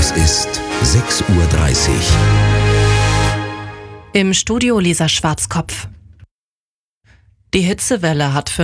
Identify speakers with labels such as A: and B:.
A: Es ist 6:30 Uhr.
B: Im Studio Lisa Schwarzkopf. Die Hitzewelle hat für